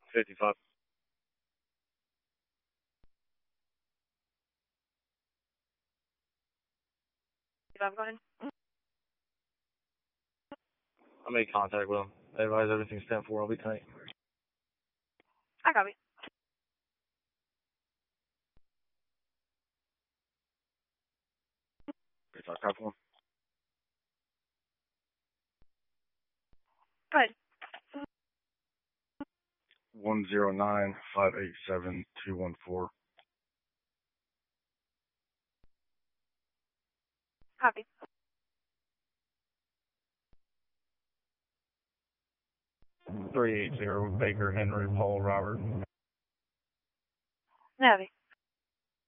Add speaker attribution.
Speaker 1: 55.
Speaker 2: Go ahead.
Speaker 1: I made contact with him. Advise everything's 10-4. I'll be tight.
Speaker 2: I copy.
Speaker 1: If I copy him.
Speaker 2: Go ahead.
Speaker 1: 109-587-214.
Speaker 2: Copy.
Speaker 1: 380 Baker Henry Paul Robert.
Speaker 2: Navy.